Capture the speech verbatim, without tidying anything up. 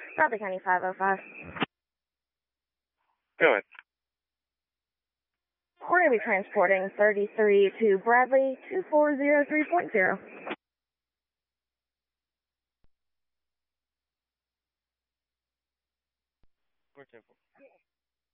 Bradley County five oh five. Go ahead. We're going to be transporting thirty-three to Bradley two four zero three point zero. Four ten four.